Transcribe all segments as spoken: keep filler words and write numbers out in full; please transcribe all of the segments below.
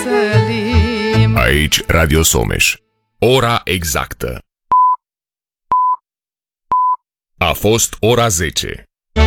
Aici Radio Someș. Ora exactă a fost ora zece.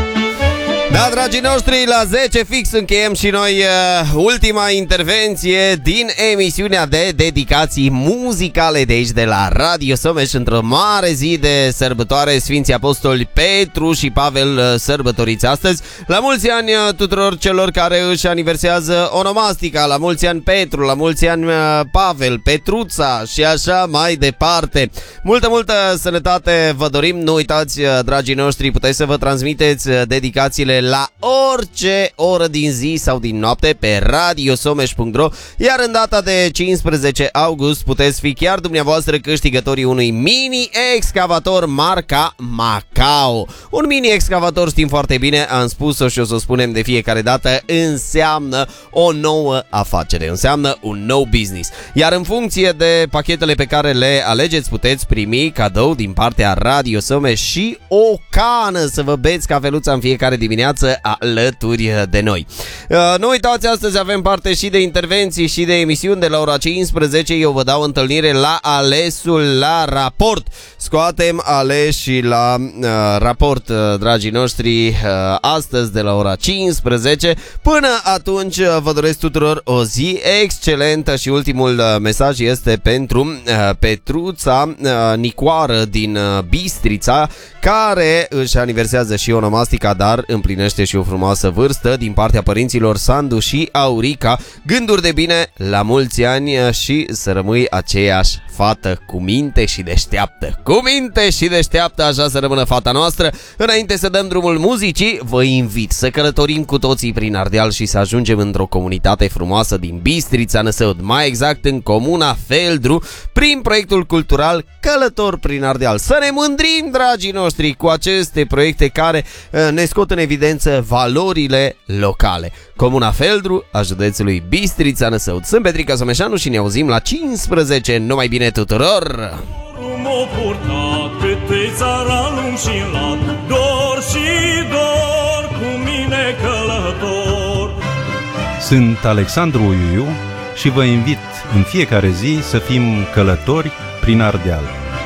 Da, dragii noștri, la zece fix încheiem și noi uh, ultima intervenție din emisiunea de dedicații muzicale de aici, de la Radio Someș, într-o mare zi de sărbătoare. Sfinții Apostoli Petru și Pavel uh, sărbătoriți astăzi. La mulți ani uh, tuturor celor care își aniversează onomastica. La mulți ani Petru, la mulți ani uh, Pavel, Petruța și așa mai departe. Multă, multă sănătate vă dorim. Nu uitați, uh, dragii noștri, puteți să vă transmiteți uh, dedicațiile la orice oră din zi sau din noapte pe radio someș punct ro, iar în data de cincisprezece august puteți fi chiar dumneavoastră câștigătorii unui mini-excavator marca Macao. Un mini-excavator, știm foarte bine, am spus-o și o să o spunem de fiecare dată, înseamnă o nouă afacere, înseamnă un nou business. Iar în funcție de pachetele pe care le alegeți, puteți primi cadou din partea Radio Someș și o cană să vă beți cafeluța în fiecare dimineață alături de noi. Nu uitați, astăzi avem parte și de intervenții și de emisiuni. De la ora cincisprezece eu vă dau întâlnire la alesul la raport. Scoatem aleși la uh, raport, uh, dragii noștri, uh, astăzi de la ora cincisprezece. Până atunci vă doresc tuturor o zi excelentă și ultimul uh, mesaj este pentru uh, Petruța uh, Nicoară din uh, Bistrița, care își aniversează și onomastica, dar împlinește și o frumoasă vârstă, din partea părinților Sandu și Aurica. Gânduri de bine, la mulți ani și să rămâi aceeași fată cu minte și deșteaptă. Cu minte și deșteaptă, așa să rămână fata noastră. Înainte să dăm drumul muzicii, vă invit să călătorim cu toții prin Ardeal și să ajungem într-o comunitate frumoasă din Bistrița Năsăud, mai exact în comuna Feldru, prin proiectul cultural Călător prin Ardeal. Să ne mândrim, dragii noștri, cu aceste proiecte care ne scot în evidență valorile locale. Comuna Feldru a județului Bistrița Năsăud. Sunt Petrica Someșanu și ne auzim la cincisprezece. Numai bine tuturor! M-o purtat câte țara lung și lat, dor și dor cu mine călător. Sunt Alexandru Uiu și vă invit în fiecare zi să fim călători prin Ardeal.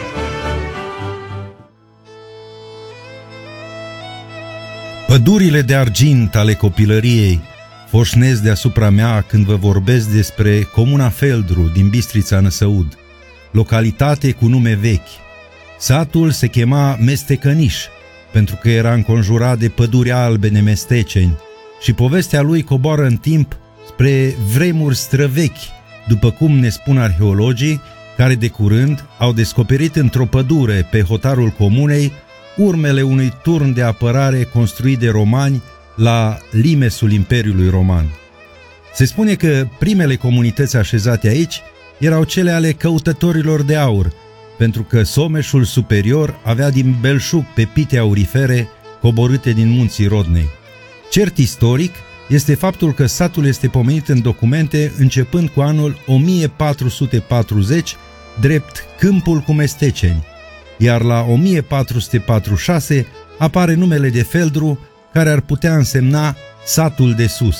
Pădurile de argint ale copilăriei foșnesc deasupra mea când vă vorbesc despre comuna Feldru din Bistrița Năsăud, localitate cu nume vechi. Satul se chema Mestecăniș, pentru că era înconjurat de păduri albe nemesteceni și povestea lui coboară în timp spre vremuri străvechi, după cum ne spun arheologii, care de curând au descoperit într-o pădure pe hotarul comunei urmele unui turn de apărare construit de romani la limesul Imperiului Roman. Se spune că primele comunități așezate aici erau cele ale căutătorilor de aur, pentru că Someșul superior avea din belșug pepite aurifere coborâte din munții Rodnei. Cert istoric este faptul că satul este pomenit în documente începând cu anul o mie patru sute patruzeci, drept Câmpul cu Mesteceni, iar la o mie patru sute patruzeci și șase apare numele de Feldru, care ar putea însemna satul de sus.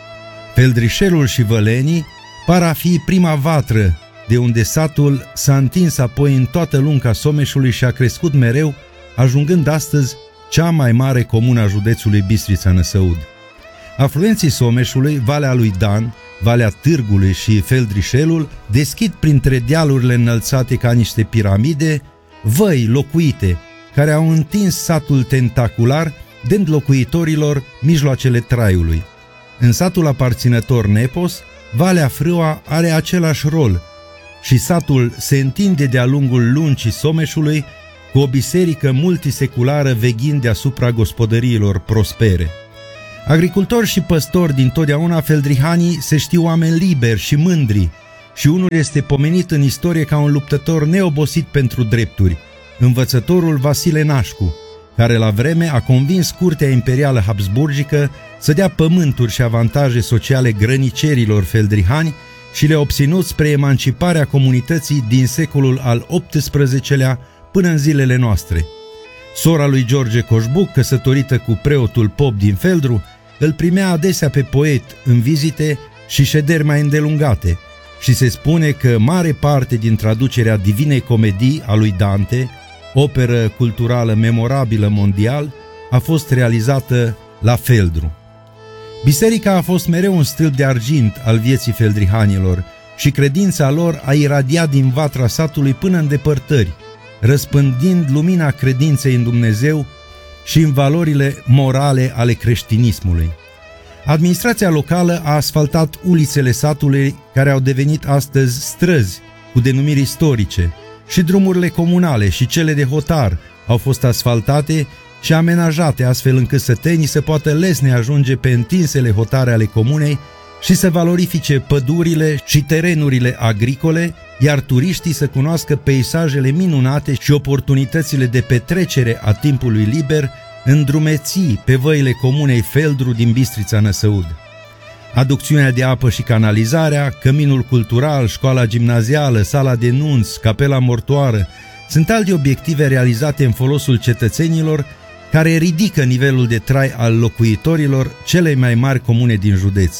Feldrișelul și Vălenii par a fi prima vatră, de unde satul s-a întins apoi în toată lunga Someșului și a crescut mereu, ajungând astăzi cea mai mare comună a județului Bistrița Năsăud. Afluenții Someșului, Valea lui Dan, Valea Târgului și Feldrișelul deschid printre dealurile înălțate ca niște piramide văi locuite, care au întins satul tentacular, dând locuitorilor mijloacele traiului. În satul aparținător Nepos, Valea Frâoa are același rol și satul se întinde de-a lungul lungii Someșului, cu o biserică multiseculară veghind deasupra gospodăriilor prospere. Agricultori și păstori din totdeauna, feldrihanii se știu oameni liberi și mândri și unul este pomenit în istorie ca un luptător neobosit pentru drepturi, învățătorul Vasile Nașcu, care la vreme a convins curtea imperială habsburgică să dea pământuri și avantaje sociale grănicerilor feldrihani și le-a obținut spre emanciparea comunității din secolul al optsprezecelea până în zilele noastre. Sora lui George Coșbuc, căsătorită cu preotul pop din Feldru, îl primea adesea pe poet în vizite și șederi mai îndelungate și se spune că mare parte din traducerea Divinei Comedii a lui Dante, operă culturală memorabilă mondial, a fost realizată la Feldru. Biserica a fost mereu un stâlp de argint al vieții feldrihanilor și credința lor a iradiat din vatra satului până în depărtări, răspândind lumina credinței în Dumnezeu și în valorile morale ale creștinismului. Administrația locală a asfaltat ulițele satului, care au devenit astăzi străzi cu denumiri istorice, și drumurile comunale și cele de hotar au fost asfaltate și amenajate astfel încât sătenii să poată lesne ajunge pe întinsele hotare ale comunei și să valorifice pădurile și terenurile agricole, iar turiștii să cunoască peisajele minunate și oportunitățile de petrecere a timpului liber în drumeții pe văile comunei Feldru din Bistrița Năsăud. Aducțiunea de apă și canalizarea, căminul cultural, școala gimnazială, sala de nunți, capela mortoară, sunt alte obiective realizate în folosul cetățenilor, care ridică nivelul de trai al locuitorilor celei mai mari comune din județ.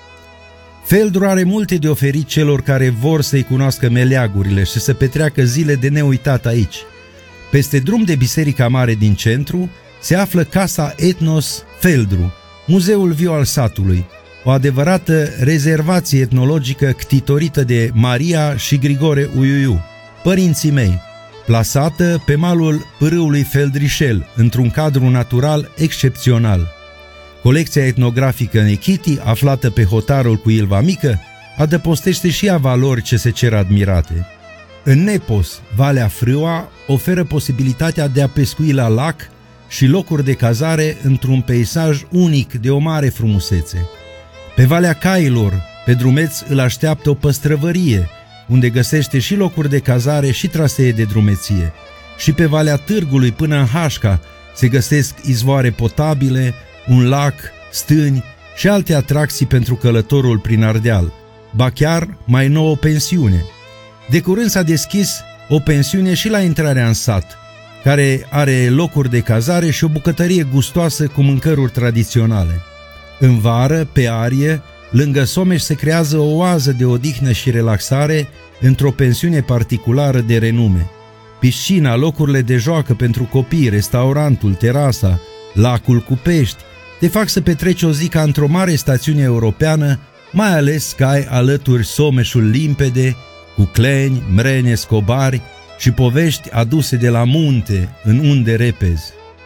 Feldru are multe de oferit celor care vor să-i cunoască meleagurile și să petreacă zile de neuitat aici. Peste drum de Biserica Mare din centru se află Casa Etnos Feldru, muzeul viu al satului, o adevărată rezervație etnologică ctitorită de Maria și Grigore Uiuiu, părinții mei, plasată pe malul pârâului Feldrișel, într-un cadru natural excepțional. Colecția etnografică Nechiti, aflată pe hotarul cu Ilva Mică, adăpostește și ea valori ce se cer admirate. În Nepos, Valea Frâoa oferă posibilitatea de a pescui la lac și locuri de cazare într-un peisaj unic de o mare frumusețe. Pe Valea Cailor, pe drumeț, îl așteaptă o păstrăvărie, unde găsește și locuri de cazare și trasee de drumeție. Și pe Valea Târgului până în Hașca se găsesc izvoare potabile, un lac, stâni și alte atracții pentru călătorul prin Ardeal, ba chiar mai nouă o pensiune. De curând s-a deschis o pensiune și la intrarea în sat, care are locuri de cazare și o bucătărie gustoasă cu mâncăruri tradiționale. În vară, pe Arie, lângă Someș se creează o oază de odihnă și relaxare într-o pensiune particulară de renume. Piscina, locurile de joacă pentru copii, restaurantul, terasa, lacul cu pești, te fac să petreci o zi ca într-o mare stațiune europeană, mai ales că ai alături Someșul limpede, cu cleni, mrene, scobari și povești aduse de la munte în unde repezi.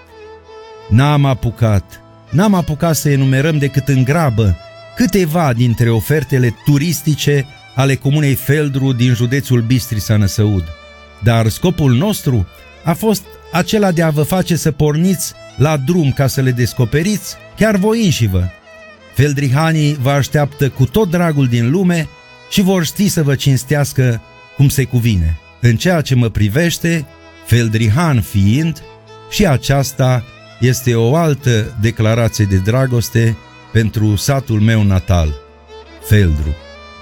N-am apucat, n-am apucat să enumerăm decât în grabă câteva dintre ofertele turistice ale comunei Feldru din județul Bistrița Năsăud. Dar scopul nostru a fost acela de a vă face să porniți la drum ca să le descoperiți chiar voi înși-vă. Feldrihanii vă așteaptă cu tot dragul din lume și vor ști să vă cinstească cum se cuvine. În ceea ce mă privește, feldrihan fiind, și aceasta este o altă declarație de dragoste pentru satul meu natal, Feldru.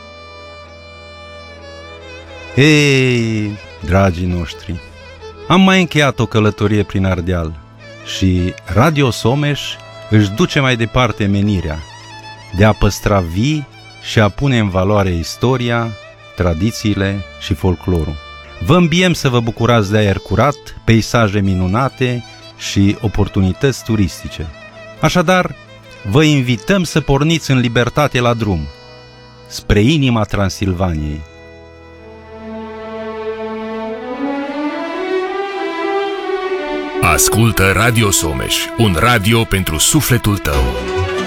Ei, dragii noștri, am mai încheiat o călătorie prin Ardeal și Radio Someș își duce mai departe menirea de a păstra vii și a pune în valoare istoria, tradițiile și folclorul. Vă îmbiem să vă bucurați de aer curat, peisaje minunate și oportunități turistice. Așadar, vă invităm să porniți în libertate la drum, spre inima Transilvaniei. Ascultă Radio Someș, un radio pentru sufletul tău.